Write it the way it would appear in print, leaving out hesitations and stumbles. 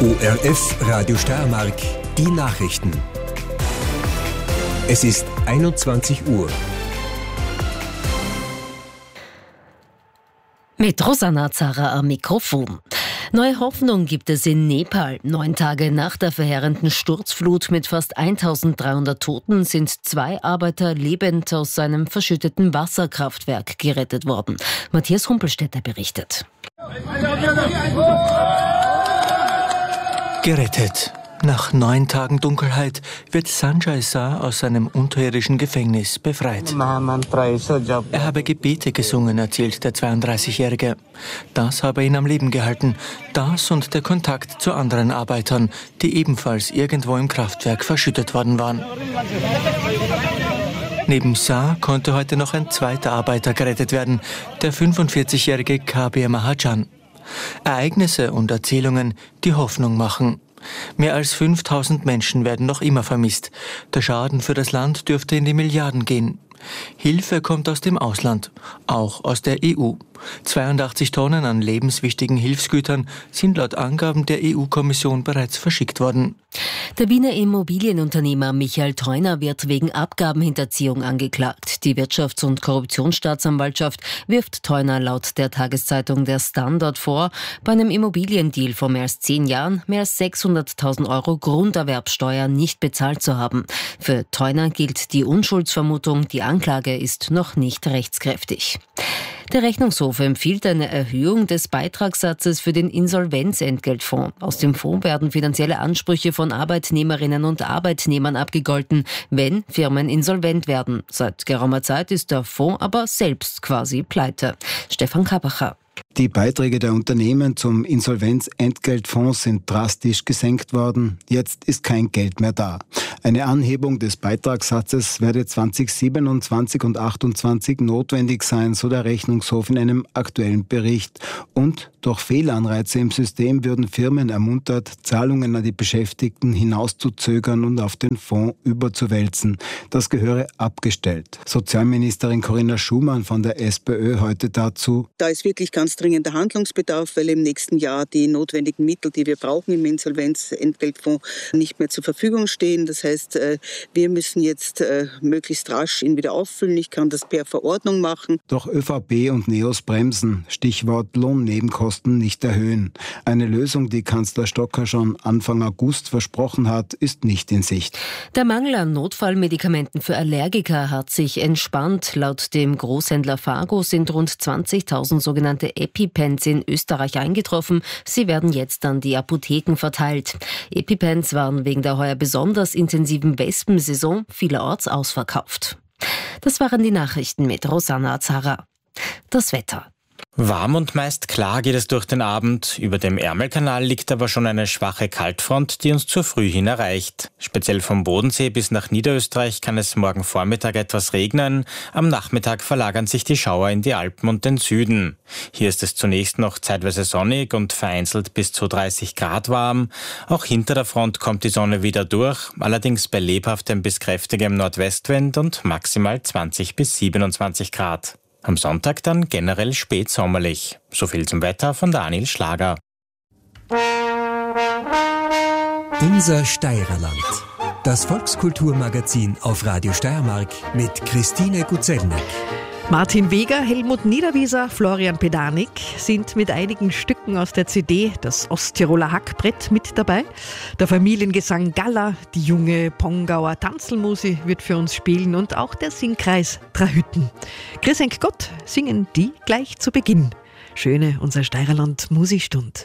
ORF Radio Steiermark, die Nachrichten. Es ist 21 Uhr. Mit Rosanna Zara am Mikrofon. Neue Hoffnung gibt es in Nepal. 9 Tage nach der verheerenden Sturzflut mit fast 1300 Toten sind 2 Arbeiter lebend aus einem verschütteten Wasserkraftwerk gerettet worden. Matthias Humpelstädter berichtet. Gerettet. Nach 9 Tagen Dunkelheit wird Sanjay Shah aus seinem unterirdischen Gefängnis befreit. Er habe Gebete gesungen, erzählt der 32-Jährige. Das habe ihn am Leben gehalten. Das und der Kontakt zu anderen Arbeitern, die ebenfalls irgendwo im Kraftwerk verschüttet worden waren. Neben Shah konnte heute noch ein zweiter Arbeiter gerettet werden, der 45-jährige Kabir Mahajan. Ereignisse und Erzählungen, die Hoffnung machen. Mehr als 5000 Menschen werden noch immer vermisst. Der Schaden für das Land dürfte in die Milliarden gehen. Hilfe kommt aus dem Ausland, auch aus der EU. 82 Tonnen an lebenswichtigen Hilfsgütern sind laut Angaben der EU-Kommission bereits verschickt worden. Der Wiener Immobilienunternehmer Michael Theuner wird wegen Abgabenhinterziehung angeklagt. Die Wirtschafts- und Korruptionsstaatsanwaltschaft wirft Theuner laut der Tageszeitung Der Standard vor, bei einem Immobiliendeal vor mehr als 10 Jahren mehr als 600.000 Euro Grunderwerbsteuer nicht bezahlt zu haben. Für Theuner gilt die Unschuldsvermutung, die Anklage ist noch nicht rechtskräftig. Der Rechnungshof empfiehlt eine Erhöhung des Beitragssatzes für den Insolvenzentgeltfonds. Aus dem Fonds werden finanzielle Ansprüche von Arbeitnehmerinnen und Arbeitnehmern abgegolten, wenn Firmen insolvent werden. Seit geraumer Zeit ist der Fonds aber selbst quasi pleite. Stefan Kabacher. Die Beiträge der Unternehmen zum Insolvenzentgeltfonds sind drastisch gesenkt worden. Jetzt ist kein Geld mehr da. Eine Anhebung des Beitragssatzes werde 2027 und 2028 notwendig sein, so der Rechnungshof in einem aktuellen Bericht. Und durch Fehlanreize im System würden Firmen ermuntert, Zahlungen an die Beschäftigten hinauszuzögern und auf den Fonds überzuwälzen. Das gehöre abgestellt. Sozialministerin Corinna Schumann von der SPÖ heute dazu: Da ist wirklich ganz dringender Handlungsbedarf, weil im nächsten Jahr die notwendigen Mittel, die wir brauchen im Insolvenzentgeltfonds, nicht mehr zur Verfügung stehen. Das heißt, wir müssen jetzt möglichst rasch ihn wieder auffüllen. Ich kann das per Verordnung machen. Doch ÖVP und NEOS bremsen. Stichwort Lohnnebenkosten nicht erhöhen. Eine Lösung, die Kanzler Stocker schon Anfang August versprochen hat, ist nicht in Sicht. Der Mangel an Notfallmedikamenten für Allergiker hat sich entspannt. Laut dem Großhändler Fargo sind rund 20.000 sogenannte EpiPens in Österreich eingetroffen. Sie werden jetzt an die Apotheken verteilt. EpiPens waren wegen der heuer besonders intensiven Wespensaison vielerorts ausverkauft. Das waren die Nachrichten mit Rosanna Zara. Das Wetter. Warm und meist klar geht es durch den Abend. Über dem Ärmelkanal liegt aber schon eine schwache Kaltfront, die uns zur Früh hin erreicht. Speziell vom Bodensee bis nach Niederösterreich kann es morgen Vormittag etwas regnen. Am Nachmittag verlagern sich die Schauer in die Alpen und den Süden. Hier ist es zunächst noch zeitweise sonnig und vereinzelt bis zu 30 Grad warm. Auch hinter der Front kommt die Sonne wieder durch, allerdings bei lebhaftem bis kräftigem Nordwestwind und maximal 20 bis 27 Grad. Am Sonntag dann generell spätsommerlich. So viel zum Wetter von Daniel Schlager. Unser Steirerland. Das Volkskulturmagazin auf Radio Steiermark mit Christine Guzelnik. Martin Weger, Helmut Niederwieser, Florian Pedanik sind mit einigen Stücken aus der CD Das Osttiroler Hackbrett mit dabei. Der Familiengesang Galla, die junge Pongauer Tanzelmusi wird für uns spielen und auch der Singkreis Trahütten. Chris Gott singen die gleich zu Beginn. Schöne Unser Steirerland Musikstund.